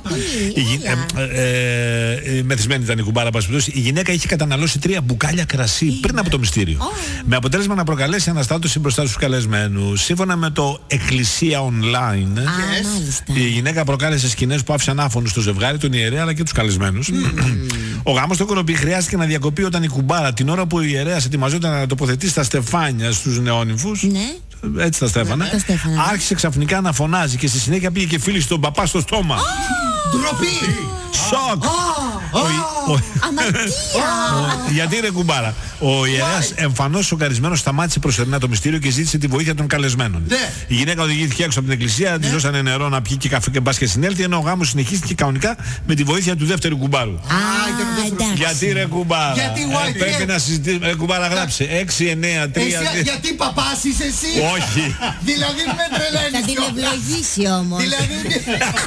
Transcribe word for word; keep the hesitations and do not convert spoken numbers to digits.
Η γυ- ε, ε, ε, μεθυσμένη ήταν η κουμπάρα, πάση περιπτώσει. Η γυναίκα είχε καταναλώσει τρία μπουκάλια κρασί πριν από το μυστήριο. Με αποτέλεσμα να προκαλέσει αναστάτωση μπροστά στους καλεσμένους. Σύμφωνα με το Εκκλησία Online, Yes. η γυναίκα προκάλεσε σκηνές που άφησαν άφωνους στο ζευγάρι, τον ιερέα αλλά και τους καλεσμένους. Ο γάμος του Κοροπή χρειάστηκε να διακοπεί όταν η κουμπάρα, την ώρα που ο ιερέας ετοιμαζόταν να τοποθετήσει τα στεφάνια στους νεόνυμφους, Ναι. έτσι τα στέφανα, Τα στέφανα. άρχισε ξαφνικά να φωνάζει και στη συνέχεια πήγε και φίλησε τον παπά στο στόμα. Ντροπή! Σοκ! Ο- ο- Αμαρτία! Γιατί ρε κουμπάρα, ο ιερέας εμφανώς σοκαρισμένος σταμάτησε προσωρινά το μυστήριο και ζήτησε τη βοήθεια των καλεσμένων. Ναι. Η γυναίκα οδηγήθηκε έξω από την εκκλησία, της δώσανε νερό να πιει και καφέ και μπας και συνέλθει, ενώ ο γάμος συνεχίστηκε κανονικά με τη βοήθεια του δεύτερου κουμπάρου. Α, εντάξει. Γιατί ρε κουμπάρα, Γιατί, ε, White, πρέπει ε, να συζητήσουμε, ρε κουμπάρα γράψε έξι, εννέα, τρία, Εσύ, γιατί παπάς είσαι εσύ? όχι. Δηλαδή με Θα τρελαίνεις την κιόλας. ευλογήσει όμως. Δηλαδή